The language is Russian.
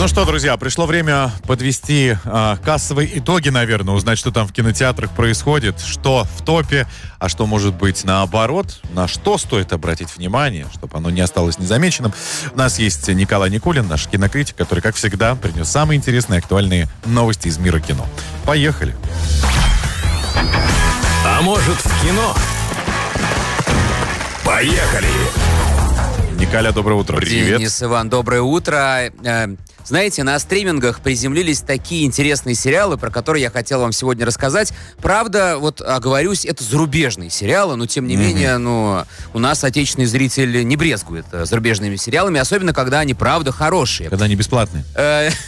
Ну что, друзья, пришло время подвести кассовые итоги, наверное, узнать, что там в кинотеатрах происходит, что в топе, а что может быть наоборот, на что стоит обратить внимание, чтобы оно не осталось незамеченным. У нас есть Николай Никулин, наш кинокритик, который, как всегда, принес самые интересные, актуальные новости из мира кино. Поехали! А может, в кино? Поехали! Николя, доброе утро. Привет. Денис, Иван, доброе утро. Знаете, на стримингах приземлились такие интересные сериалы, про которые я хотел вам сегодня рассказать. Правда, вот оговорюсь, это зарубежные сериалы, но тем не менее, у нас отечественный зритель не брезгует зарубежными сериалами, особенно когда они, правда, хорошие. Когда они бесплатные.